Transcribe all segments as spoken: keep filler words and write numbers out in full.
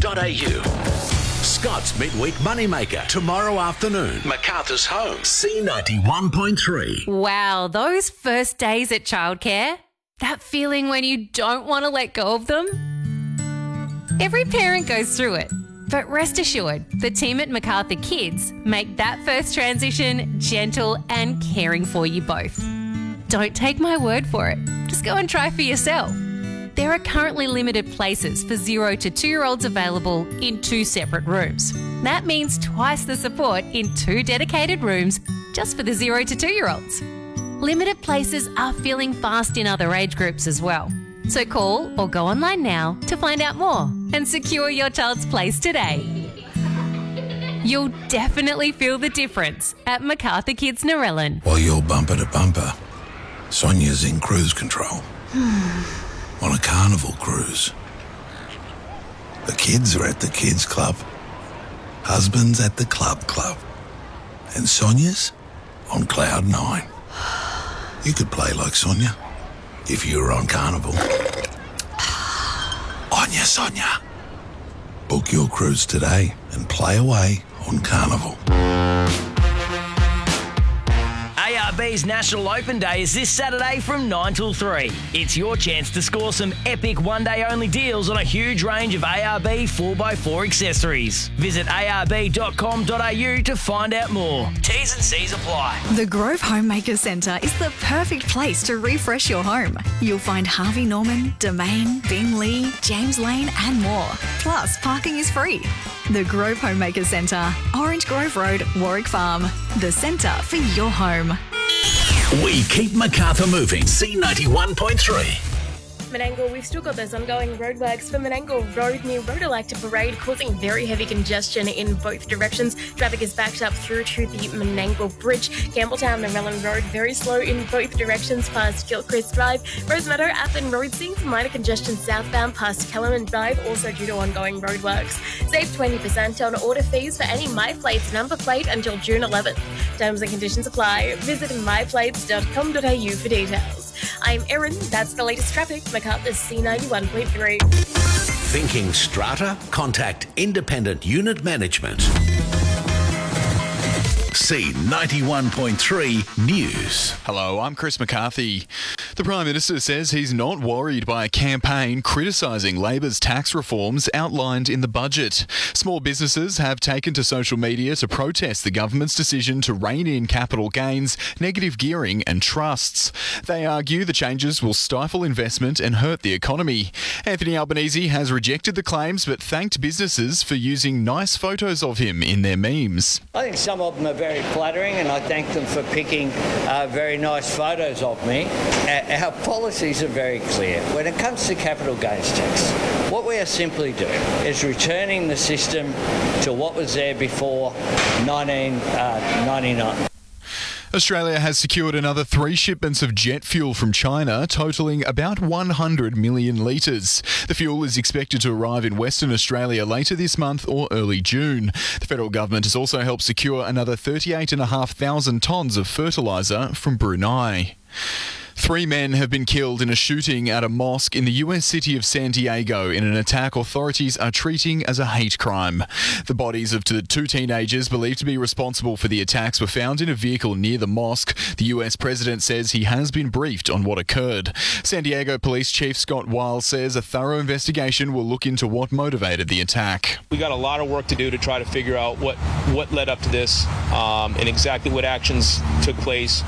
dot a u. Scott's Midweek Moneymaker, tomorrow afternoon. MacArthur's Home, C ninety-one point three. Wow, those first days at childcare. That feeling when you don't want to let go of them. Every parent goes through it. But rest assured, the team at MacArthur Kids make that first transition gentle and caring for you both. Don't take my word for it. Just go and try for yourself. There are currently limited places for zero to two-year-olds available in two separate rooms. That means twice the support in two dedicated rooms just for the zero to two-year-olds. Limited places are filling fast in other age groups as well. So call or go online now to find out more and secure your child's place today. You'll definitely feel the difference at MacArthur Kids Narellan. While you're bumper to bumper, Sonia's in cruise control. On a carnival cruise. The kids are at the kids club. Husband's at the club club. And Sonia's on cloud nine. You could play like Sonia if you were on carnival. Onya Sonia. Book your cruise today and play away on carnival. A R B's National Open Day is this Saturday from nine till three. It's your chance to score some epic one-day-only deals on a huge range of A R B four by four accessories. Visit a r b dot com dot a u to find out more. T's and C's apply. The Grove Homemaker Centre is the perfect place to refresh your home. You'll find Harvey Norman, Domain, Bing Lee, James Lane and more. Plus, parking is free. The Grove Homemaker Centre, Orange Grove Road, Warwick Farm. The centre for your home. We keep MacArthur moving. C ninety-one point three. Menangle, we've still got those ongoing roadworks for Menangle Road near Rhodolector Parade, causing very heavy congestion in both directions. Traffic is backed up through to the Menangle Bridge. Campbelltown, Narellan Road, very slow in both directions past Gilchrist Drive. Rosemeadow, Athen Road sees minor congestion southbound past Kellerman Drive, also due to ongoing roadworks. Save twenty percent on order fees for any MyPlates number plate until June eleventh. Terms and conditions apply. Visit my plates dot com dot a u for details. I'm Erin. That's the latest traffic. MacArthur's C ninety-one point three. Thinking strata? Contact Independent Unit Management. C ninety-one point three News. Hello, I'm Chris McCarthy. The Prime Minister says he's not worried by a campaign criticising Labor's tax reforms outlined in the budget. Small businesses have taken to social media to protest the government's decision to rein in capital gains, negative gearing and trusts. They argue the changes will stifle investment and hurt the economy. Anthony Albanese has rejected the claims but thanked businesses for using nice photos of him in their memes. I think some of them are very flattering and I thank them for picking uh, very nice photos of me. Our policies are very clear. When it comes to capital gains tax, what we are simply doing is returning the system to what was there before nineteen ninety-nine. Australia has secured another three shipments of jet fuel from China, totalling about one hundred million litres. The fuel is expected to arrive in Western Australia later this month or early June. The federal government has also helped secure another thirty-eight thousand five hundred tonnes of fertiliser from Brunei. Three men have been killed in a shooting at a mosque in the U S city of San Diego in an attack authorities are treating as a hate crime. The bodies of the two teenagers believed to be responsible for the attacks were found in a vehicle near the mosque. The U S president says he has been briefed on what occurred. San Diego Police Chief Scott Weil says a thorough investigation will look into what motivated the attack. We got a lot of work to do to try to figure out what, what led up to this um, and exactly what actions took place.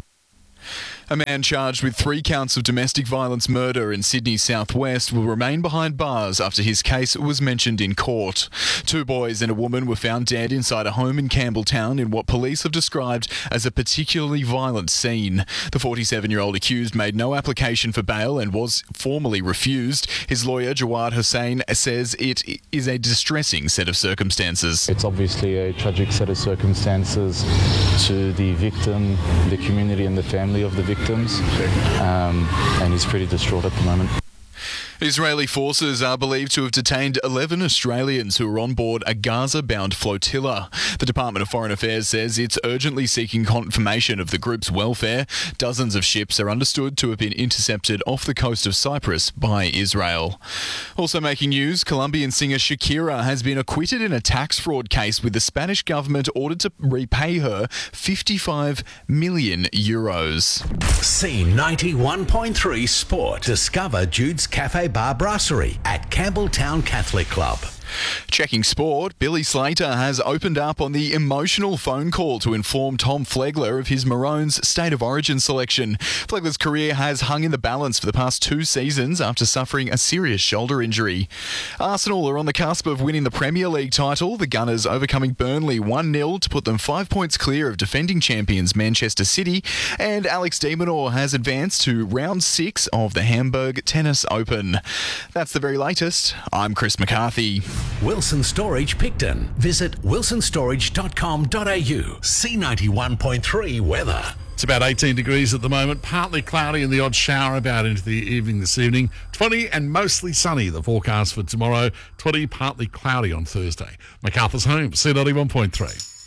A man charged with three counts of domestic violence murder in Sydney's southwest will remain behind bars after his case was mentioned in court. Two boys and a woman were found dead inside a home in Campbelltown in what police have described as a particularly violent scene. The forty-seven-year-old accused made no application for bail and was formally refused. His lawyer, Jawad Hussain, says it is a distressing set of circumstances. It's obviously a tragic set of circumstances to the victim, the community and the family of the victim. Victims, um, and he's pretty distraught at the moment. Israeli forces are believed to have detained eleven Australians who were on board a Gaza-bound flotilla. The Department of Foreign Affairs says it's urgently seeking confirmation of the group's welfare. Dozens of ships are understood to have been intercepted off the coast of Cyprus by Israel. Also making news, Colombian singer Shakira has been acquitted in a tax fraud case with the Spanish government ordered to repay her fifty-five million euros. C ninety-one point three Sport. Discover Jude's Cafe Bar Brasserie at Campbelltown Catholic Club. Checking sport, Billy Slater has opened up on the emotional phone call to inform Tom Flegler of his Maroons' State of Origin selection. Flegler's career has hung in the balance for the past two seasons after suffering a serious shoulder injury. Arsenal are on the cusp of winning the Premier League title, the Gunners overcoming Burnley one nil to put them five points clear of defending champions Manchester City, and Alex de Minaur has advanced to round six of the Hamburg Tennis Open. That's the very latest. I'm Chris McCarthy. Wilson Storage Picton. Visit wilson storage dot com dot a u. C ninety-one point three weather. It's about eighteen degrees at the moment, partly cloudy and the odd shower about into the evening this evening. twenty and mostly sunny, the forecast for tomorrow. twenty, partly cloudy on Thursday. MacArthur's Home, C ninety-one point three.